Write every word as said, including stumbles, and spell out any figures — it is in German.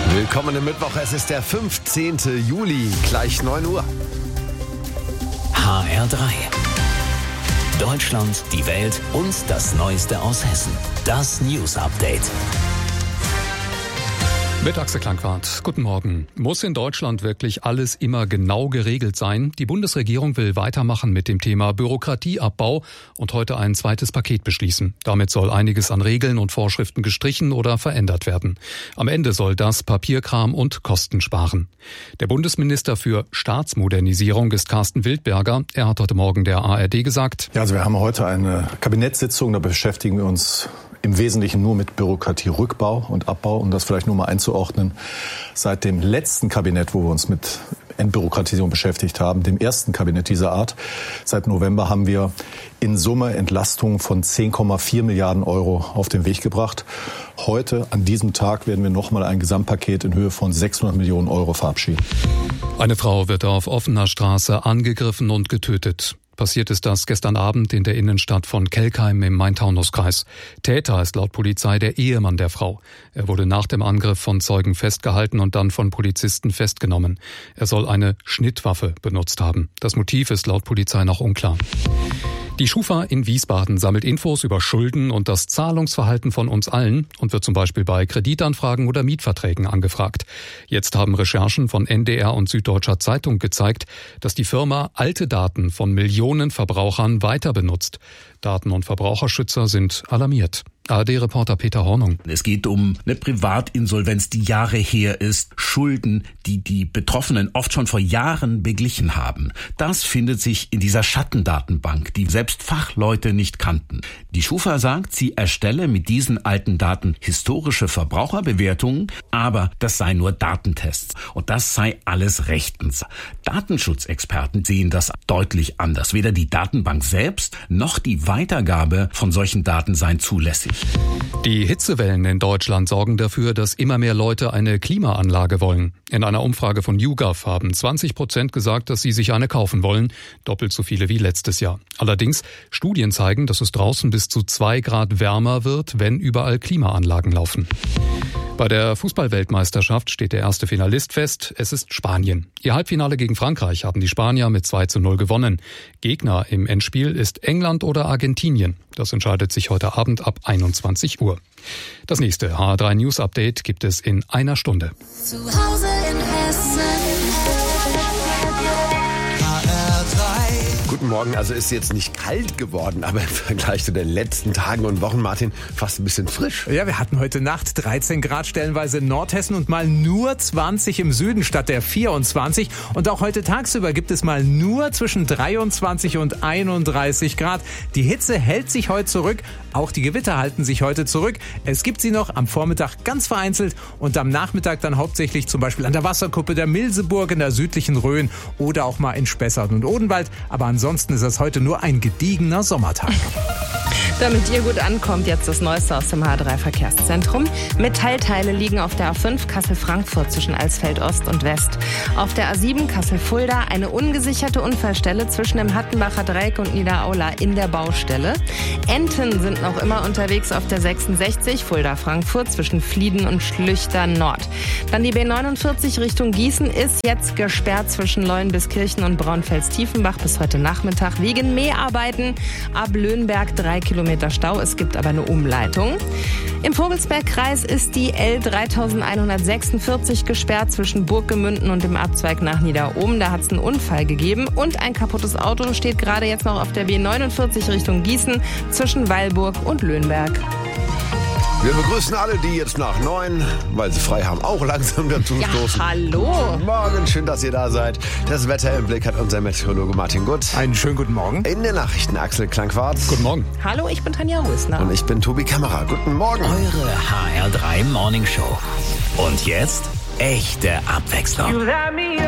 Willkommen im Mittwoch, es ist der fünfzehnte Juli, gleich neun Uhr. H R drei. Deutschland, die Welt und das Neueste aus Hessen. Das News Update. Mit Axel Klangwart. Guten Morgen. Muss in Deutschland wirklich alles immer genau geregelt sein? Die Bundesregierung will weitermachen mit dem Thema Bürokratieabbau und heute ein zweites Paket beschließen. Damit soll einiges an Regeln und Vorschriften gestrichen oder verändert werden. Am Ende soll das Papierkram und Kosten sparen. Der Bundesminister für Staatsmodernisierung ist Carsten Wildberger. Er hat heute Morgen der A R D gesagt: Ja, also wir haben heute eine Kabinettssitzung, da beschäftigen wir uns im Wesentlichen nur mit Bürokratierückbau und Abbau, um das vielleicht nur mal einzuordnen. Seit dem letzten Kabinett, wo wir uns mit Entbürokratisierung beschäftigt haben, dem ersten Kabinett dieser Art, seit November haben wir in Summe Entlastungen von zehn Komma vier Milliarden Euro auf den Weg gebracht. Heute, an diesem Tag, werden wir nochmal ein Gesamtpaket in Höhe von sechshundert Millionen Euro verabschieden. Eine Frau wird auf offener Straße angegriffen und getötet. Passiert ist das gestern Abend in der Innenstadt von Kelkheim im Main-Taunus-Kreis. Täter ist laut Polizei der Ehemann der Frau. Er wurde nach dem Angriff von Zeugen festgehalten und dann von Polizisten festgenommen. Er soll eine Schnittwaffe benutzt haben. Das Motiv ist laut Polizei noch unklar. Die Schufa in Wiesbaden sammelt Infos über Schulden und das Zahlungsverhalten von uns allen und wird zum Beispiel bei Kreditanfragen oder Mietverträgen angefragt. Jetzt haben Recherchen von N D R und Süddeutscher Zeitung gezeigt, dass die Firma alte Daten von Millionen Verbrauchern weiter benutzt. Daten- und Verbraucherschützer sind alarmiert. A R D-Reporter Peter Hornung. Es geht um eine Privatinsolvenz, die Jahre her ist, Schulden, die die Betroffenen oft schon vor Jahren beglichen haben. Das findet sich in dieser Schattendatenbank, die selbst Fachleute nicht kannten. Die Schufa sagt, sie erstelle mit diesen alten Daten historische Verbraucherbewertungen, aber das seien nur Datentests und das sei alles rechtens. Datenschutzexperten sehen das deutlich anders. Weder die Datenbank selbst noch die Weitergabe von solchen Daten seien zulässig. Die Hitzewellen in Deutschland sorgen dafür, dass immer mehr Leute eine Klimaanlage wollen. In einer Umfrage von YouGov haben zwanzig Prozent gesagt, dass sie sich eine kaufen wollen, doppelt so viele wie letztes Jahr. Allerdings, Studien zeigen, dass es draußen bis zu zwei Grad wärmer wird, wenn überall Klimaanlagen laufen. Bei der Fußball-Weltmeisterschaft steht der erste Finalist fest, es ist Spanien. Ihr Halbfinale gegen Frankreich haben die Spanier mit zwei zu null gewonnen. Gegner im Endspiel ist England oder Argentinien. Das entscheidet sich heute Abend ab einundzwanzig Uhr. Das nächste H R drei News Update gibt es in einer Stunde. Zu Hause in Hessen. Guten Morgen, also ist jetzt nicht kalt geworden, aber im Vergleich zu den letzten Tagen und Wochen, Martin, fast ein bisschen frisch. Ja, wir hatten heute Nacht dreizehn Grad stellenweise in Nordhessen und mal nur zwanzig im Süden statt der vierundzwanzig. Und auch heute tagsüber gibt es mal nur zwischen dreiundzwanzig und einunddreißig Grad. Die Hitze hält sich heute zurück, auch die Gewitter halten sich heute zurück. Es gibt sie noch am Vormittag ganz vereinzelt und am Nachmittag dann hauptsächlich zum Beispiel an der Wasserkuppe der Milseburg in der südlichen Rhön oder auch mal in Spessart und Odenwald. Aber ansonsten ist es heute nur ein gediegener Sommertag. Damit ihr gut ankommt, jetzt das Neueste aus dem H R drei Verkehrszentrum. Metallteile liegen auf der A fünf Kassel-Frankfurt zwischen Alsfeld-Ost und West. Auf der A sieben Kassel-Fulda eine ungesicherte Unfallstelle zwischen dem Hattenbacher Dreieck und Niederaula in der Baustelle. Enten sind noch immer unterwegs auf der sechsundsechzig Fulda-Frankfurt zwischen Flieden und Schlüchter Nord. Dann die B neunundvierzig Richtung Gießen ist jetzt gesperrt zwischen Leuenbiskirchen und Braunfels-Tiefenbach bis heute Nachmittag wegen Mäharbeiten. Ab Löhnberg drei Kilometer Stau. Es gibt aber eine Umleitung. Im Vogelsbergkreis ist die L dreitausendeinhundertsechsundvierzig gesperrt zwischen Burggemünden und dem Abzweig nach Niederohm. Da hat es einen Unfall gegeben und ein kaputtes Auto steht gerade jetzt noch auf der B neunundvierzig Richtung Gießen zwischen Weilburg und Löhnberg. Wir begrüßen alle, die jetzt nach neun, weil sie frei haben, auch langsam dazu stoßen. Ja, hallo. Guten Morgen, schön, dass ihr da seid. Das Wetter im Blick hat unser Meteorologe Martin Gutt. Einen schönen guten Morgen. In den Nachrichten Axel Klangwart. Guten Morgen. Hallo, ich bin Tanja Rösner. Und ich bin Tobi Kammerer. Guten Morgen. Eure H R drei Morning Show. Und jetzt echte Abwechslung.